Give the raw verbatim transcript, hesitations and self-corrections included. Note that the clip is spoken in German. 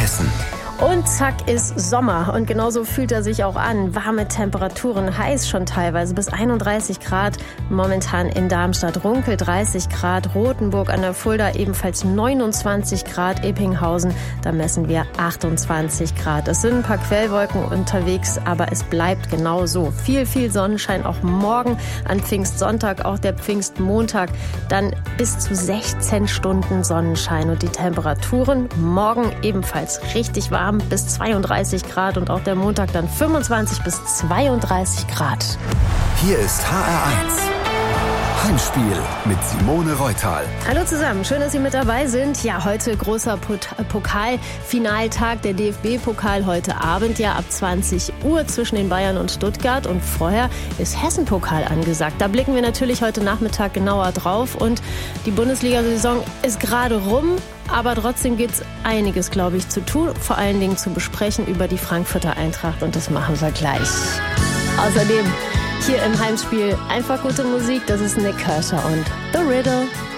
Hessen. Und zack ist Sommer. Und genauso fühlt er sich auch an. Warme Temperaturen, heiß schon teilweise, bis einunddreißig Grad. Momentan in Darmstadt, Runkel dreißig Grad, Rothenburg an der Fulda ebenfalls neunundzwanzig Grad, Eppinghausen, da messen wir achtundzwanzig Grad. Es sind ein paar Quellwolken unterwegs, aber es bleibt genau so. Viel, viel Sonnenschein auch morgen an Pfingstsonntag, auch der Pfingstmontag. Dann bis zu sechzehn Stunden Sonnenschein. Und die Temperaturen morgen ebenfalls richtig warm. Bis zweiunddreißig Grad und auch der Montag dann fünfundzwanzig bis zweiunddreißig Grad. Hier ist H R eins. Heimspiel mit Simone Reutal. Hallo zusammen, schön, dass Sie mit dabei sind. Ja, heute großer Pokalfinaltag, der D F B-Pokal heute Abend, ja ab zwanzig Uhr zwischen den Bayern und Stuttgart. Und vorher ist Hessen-Pokal angesagt. Da blicken wir natürlich heute Nachmittag genauer drauf. Und die Bundesliga-Saison ist gerade rum. Aber trotzdem gibt es einiges, glaube ich, zu tun. Vor allen Dingen zu besprechen über die Frankfurter Eintracht. Und das machen wir gleich. Außerdem hier im Heimspiel einfach gute Musik. Das ist Nick Kershaw und The Riddle.